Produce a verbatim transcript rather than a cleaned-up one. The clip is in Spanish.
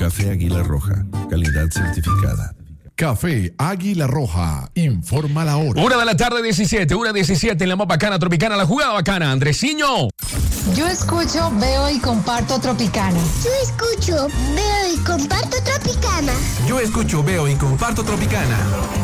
Café Águila Roja, calidad certificada. Café Águila Roja, informa la hora. Una de la tarde, diecisiete, una diecisiete en la más bacana tropicana, la jugada bacana. Andresiño. Yo escucho, veo y comparto Tropicana. Yo escucho, veo y comparto Tropicana. Yo escucho, veo y comparto Tropicana.